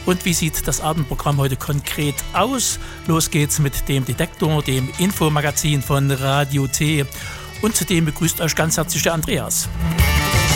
Und wie sieht das Abendprogramm heute konkret aus? Los geht's mit dem Detektor, dem Infomagazin von Radio T. Und zudem begrüßt euch ganz herzlich der Andreas.